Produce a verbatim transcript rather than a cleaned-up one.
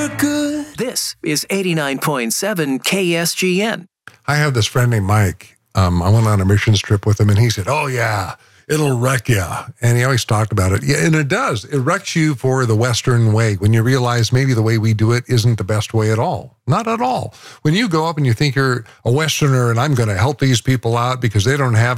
look good. This is eighty-nine point seven K S G N. I have this friend named Mike. Um, I went on a missions trip with him, and he said, oh, yeah, it'll wreck you. And he always talked about it. Yeah, and it does. It wrecks you for the Western way when you realize maybe the way we do it isn't the best way at all. Not at all. When you go up and you think you're a Westerner and I'm going to help these people out because they don't have